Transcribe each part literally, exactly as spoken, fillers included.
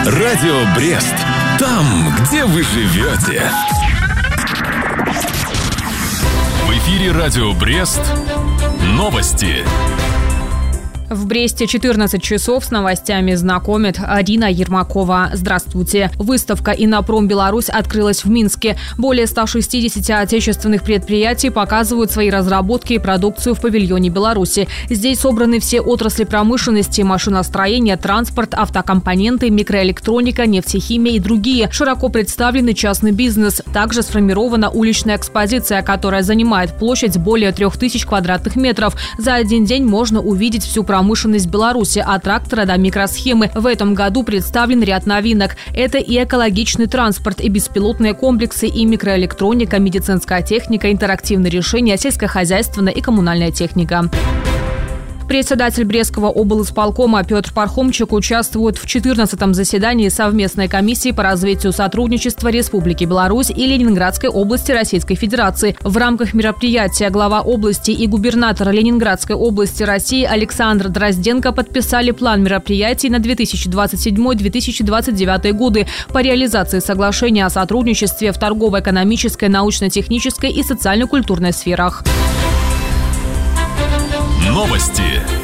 Радио Брест. Там, где вы живете. В эфире Радио Брест. Новости. В Бресте четырнадцать часов с новостями знакомит Арина Ермакова. Здравствуйте. Выставка «Иннопром Беларусь» открылась в Минске. Более ста шестидесяти отечественных предприятий показывают свои разработки и продукцию в павильоне Беларуси. Здесь собраны все отрасли промышленности, машиностроения, транспорт, автокомпоненты, микроэлектроника, нефтехимия и другие. Широко представлены частный бизнес. Также сформирована уличная экспозиция, которая занимает площадь более трех тысяч квадратных метров. За один день можно увидеть всю промышленность. Промышленность Беларуси, от трактора до микросхемы. В этом году представлен ряд новинок. Это и экологичный транспорт, и беспилотные комплексы, и микроэлектроника, медицинская техника, интерактивные решения, сельскохозяйственная и коммунальная техника. Председатель Брестского облисполкома Петр Пархомчик участвует в четырнадцатом заседании совместной комиссии по развитию сотрудничества Республики Беларусь и Ленинградской области Российской Федерации. В рамках мероприятия глава области и губернатор Ленинградской области России Александр Дрозденко подписали план мероприятий на две тысячи двадцать седьмой — две тысячи двадцать девятый годы по реализации соглашения о сотрудничестве в торгово-экономической, научно-технической и социально-культурной сферах. Новости.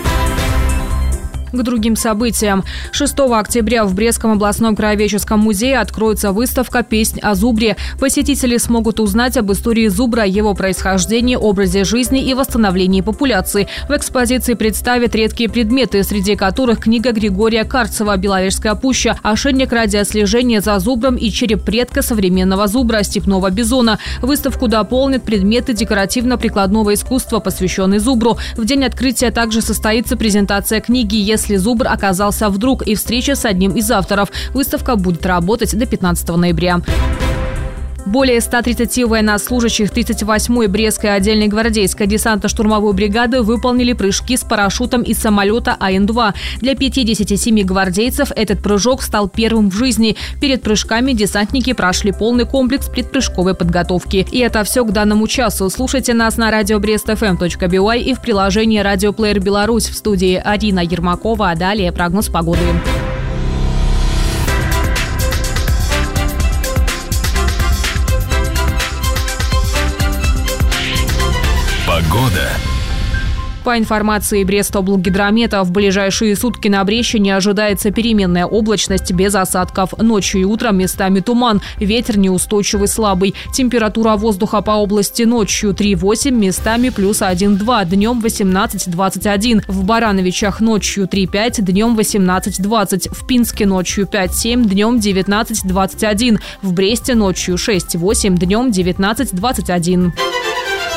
К другим событиям. шестого октября в Брестском областном краеведческом музее откроется выставка «Песнь о зубре». Посетители смогут узнать об истории зубра, его происхождении, образе жизни и восстановлении популяции. В экспозиции представят редкие предметы, среди которых книга Григория Карцева «Беловежская пуща», ошейник радиослежения за зубром и череп предка современного зубра, степного бизона. Выставку дополнят предметы декоративно-прикладного искусства, посвященные зубру. В день открытия также состоится презентация книги «Если зубр оказался вдруг» и встреча с одним из авторов. Выставка будет работать до пятнадцатого ноября. Более ста тридцати военнослужащих тридцать восьмой Брестской отдельной гвардейской десантно-штурмовой бригады выполнили прыжки с парашютом из самолета А Н два. Для пятидесяти семи гвардейцев этот прыжок стал первым в жизни. Перед прыжками десантники прошли полный комплекс предпрыжковой подготовки. И это все к данному часу. Слушайте нас на радио брест эф эм точка би уай и в приложении «Радиоплеер Беларусь». В студии Арина Ермакова. А далее прогноз погоды. Погода. По информации Брестоблгидромета, в ближайшие сутки на Бреще не ожидается переменная облачность без осадков. Ночью и утром местами туман, ветер неустойчивый слабый. Температура воздуха по области ночью три восемь, местами плюс один два, днем восемнадцать двадцать один. В Барановичах ночью три пять, днем восемнадцать двадцать. В Пинске ночью пять семь, днем девятнадцать двадцать один. В Бресте ночью шесть восемь, днем девятнадцать двадцать один.